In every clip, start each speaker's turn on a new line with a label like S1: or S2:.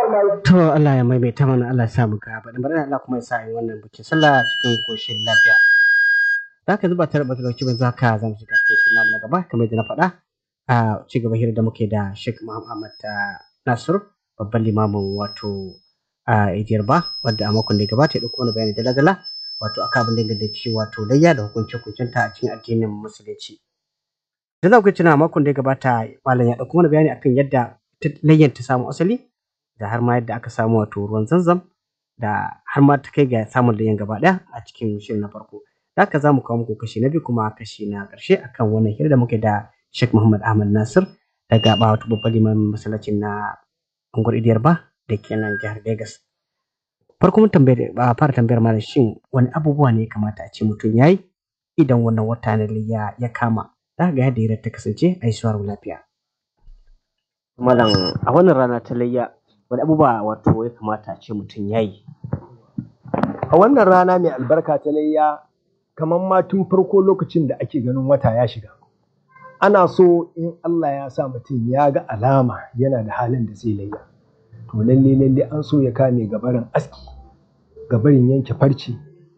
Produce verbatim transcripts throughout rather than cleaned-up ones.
S1: To Allah ya maimaita mana, Allah ya sa mu ga baɗi bari Allah kuma ya sa yi wannan bikin sallah cikin koshin lafiya. Za ka zuba tare da lokaci ba za ka zama shiga cikin shirin namu na gaba kamar yadda na faɗa a ci gaba hira da muke da Sheikh Muhammad Nasir babban limamin wato a Idiyar Ba wadda a makon da ya gabata ya ɗauko wani bayani dala-dala wato akan abin da ya ci wato layya da hukunce-hukuncen ta a cikin addinin musulunci. Da za ku tuna makon da ya gabata malam ya ɗauko wani bayani akan yadda layyan ta samu asali da har ma yadda aka samu wato ruwan zanzam da har ma ta kai ga samun layyan gaba ɗaya a cikin shirin na farko. Da haka za mu kawo muku kashi na biyu kuma kashi na ƙarshe akan wannan hira da muke da Sheikh Muhammad Ahmad Nasir daga ba wato babban limamin masallacin na unguwar Idiyar Ba da ke nan jihar Legas. Farko mun tambayar ba fara tambayar malam shin wani abubuwa ne ya kamata a ce mutum yayi idan wannan wata na layya ya kama. Za ga yadda hirar ta kasance a yi suwar lafiya. Malam a wannan rana ta layya wani abubuwa wato ya kamata a ce mutum yayi.
S2: A wannan rana mai albarka ta layya kamar ma tun farko lokacin da ake ganin wata ya shiga. Ana so in Allah ya sa mutum ya ga alama yana da halin da zai layya. To lalle lalle an so ya kame gabarin aski, gabarin yanke farce.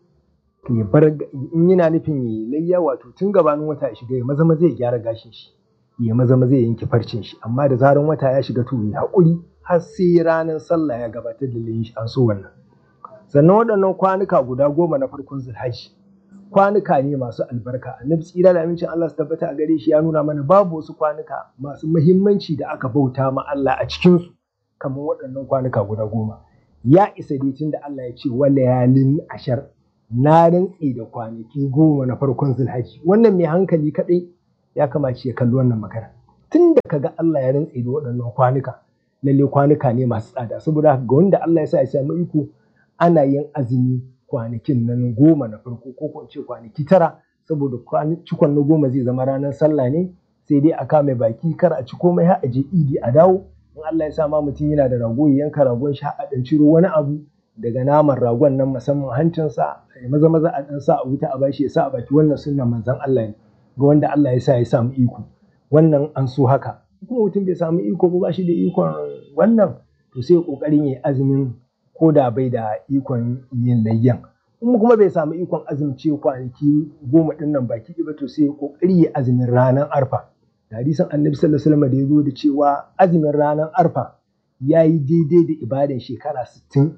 S2: Ya bar in yana nufin yi layya wato tun gabanin wata ya shiga ya maza maza ya gyara gashin shi. Ya maza maza ya yanke farcen shi amma da zaran wata ya shiga to ya haƙuri har sai ranar sallah ya gabatar da layyin shi an so wannan. Sannan waɗannan kwanuka guda goma na farkon Zulhajji kwanuka ne masu albarka. Annabi tsira da amincin Allah su tabbata a gare shi ya nuna mana babu wasu kwanuka masu muhimmanci da aka bauta ma Allah a cikinsu kamar waɗannan kwanuka guda goma. Ya isa dai tun da Allah ya ce wa layalin ashar na rantse da kwanaki goma na farkon Zulhajji. Wannan mai hankali kaɗai ya kamace ya kalli wannan magana. Tun da kaga Allah ya rantse da waɗannan kwanuka lalle kwanuka ne masu tsada saboda ga wanda Allah ya sa ya samu iko ana yin azumi kwanakin nan goma na farko ko ko ce kwanaki tara saboda cikon na goma zai zama ranar sallah ne sai dai a kame baki kar a ci komai har a je idi a dawo in Allah ya sa ma mutum yana da rago ya yanka ragon shi a dan ciro wani abu daga naman ragon nan musamman hancinsa maza maza a dan sa a wuta a bashi ya sa a baki wannan sunnan manzon Allah ne ga wanda Allah ya sa ya samu iko wannan an so haka kuma mutum bai samu iko ba shi da ikon wannan to sai kokarin yayi azumin ko da bai da ikon yin layyan in kuma bai samu ikon azumce kwanaki goma din nan baki ba to sai kokari ya azumin ranar arfa da hadisin annabi sallallahu alaihi wasallam da ya zo da cewa azumin ranar arfa yayi daidai da ibadan shekara sittin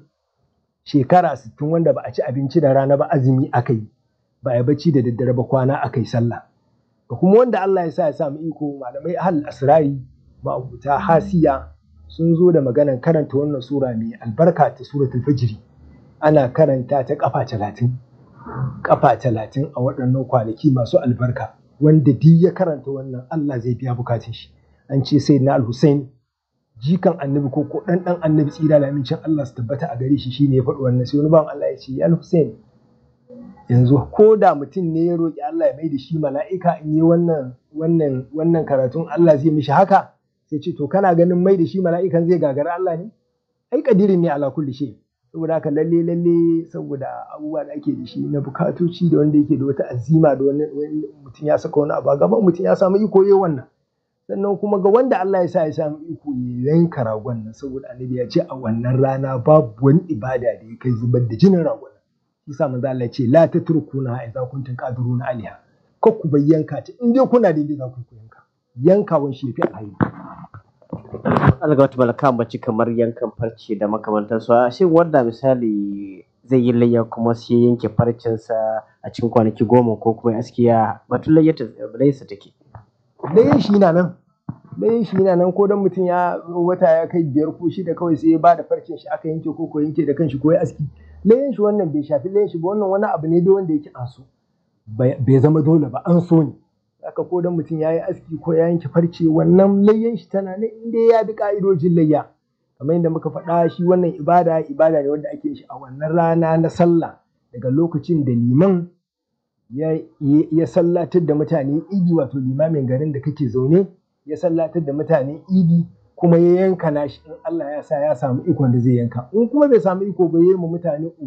S2: shekara sittin wanda ba a ci abinci da rana ba azumi akai ba a bacci da daddare ba kwana akai sallah da kuma wanda Allah ya sa ya samu iko malamai ahal asrari ma'abuta hasiya sun zo da maganan karanta wannan sura mai albarka ta suratul fajri ana karanta ta kafa talatin kafa talatin a waɗannan kwanaki masu albarka wanda duk ya karanta wannan Allah zai biya bukatun shi an ce sai na al-Husain jikan annabi ko ko dan dan annabi tsira da amincin Allah su tabbata a gare shi shine ya faɗi wannan sai wani bawan Allah ya ce ya al-Husain yanzu ko da mutum ne ya roki Allah ya mai da shi mala'ika in yi wannan wannan wannan karatun Allah zai mishi haka sai ce to kana ganin mai da shi mala'ikan zai gagara Allah ne ai kadirin ne ala kulli shay saboda haka lalle lalle saboda abubuwa da ake da shi na bukatoci da wanda yake da wata azima da wani mutum ya saka wani abu a gaban mutum ya samu iko yayin wannan sannan kuma ga wanda Allah ya sa ya samu iko ya yanka ragon nan saboda annabi ya ce a wannan rana babu wani ibada da ya kai zubar da jinin ragon yasa manzo Allah ya ce la tatrukuna idza kuntum qadiruna alaiha ko ku bayyanka ta in dai kuna daidai za ku yanka yankawan shi yafi alheri.
S1: Allah ga wata malaka bace kamar yankan farce da makamantansu a shin wanda misali zai yi layya kuma sai yanke farcensa a cikin kwanaki goma ko kuma askiya batun layyata layyarsa take.
S2: Layyan shi na nan layyan shi na nan ko dan mutum ya wata ya kai biyar ko shida kawai sai ya bada farcen shi aka yanke ko ko yanke da kanshi ko ya aski layyan shi wannan bai shafi layyan shi ba wannan wani abu ne da wanda yake an so bai zama dole ba an so ne. Haka ko dan mutum ya yi aski ko ya yanke farce wannan layyan shi tana ne inda ya bi ka'idojin layya kamar yadda muka faɗa shi wannan ibada ibada ne wanda ake shi a wannan rana na sallah daga lokacin da liman ya, ya sallatar da mutane idi wato limamin garin da kake zaune ya sallatar da mutane idi kuma ya yanka nashi in Allah ya sa ya samu ikon da zai yanka in kuma bai samu iko ba yayi ma mutane